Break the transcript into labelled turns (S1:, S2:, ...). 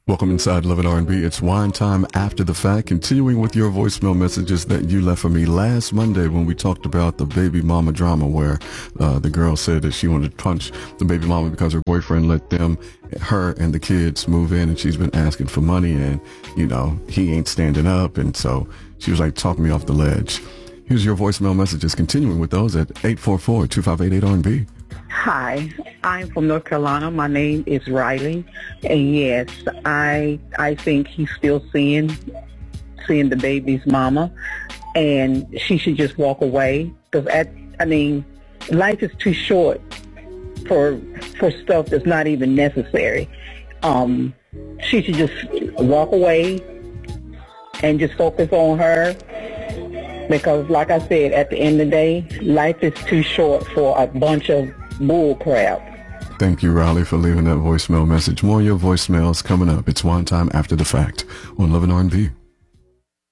S1: Welcome inside Love and R&B. It's wine time after the fact, continuing with your voicemail messages that you left for me last Monday when we talked about the baby mama drama where the girl said that she wanted to punch the baby mama because her boyfriend let her and the kids move in, and she's been asking for money and, he ain't standing up. And so she was like, talk me off the ledge. Here's your voicemail messages, continuing with those at 844-2588-R&B.
S2: Hi, I'm from North Carolina. My name is Riley, and yes, I think he's still seeing the baby's mama, and she should just walk away because life is too short for stuff that's not even necessary. She should just walk away and just focus on her. Because, like I said, at the end of the day, life is too short for a bunch of bull crap.
S1: Thank you, Riley, for leaving that voicemail message. More of your voicemails coming up. It's wine time after the fact on Love and R&B.